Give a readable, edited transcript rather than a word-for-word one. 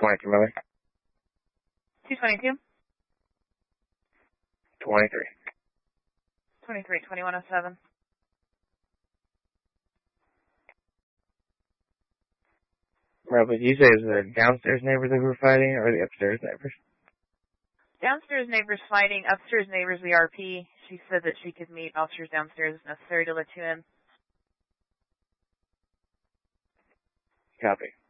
222 Miller. 222? 23. 23, 2107. Well, but you say it's the downstairs neighbors that were fighting, or the upstairs neighbors? Downstairs neighbors fighting, upstairs neighbors the RP. She said that she could meet officers downstairs if necessary to let you in. Copy.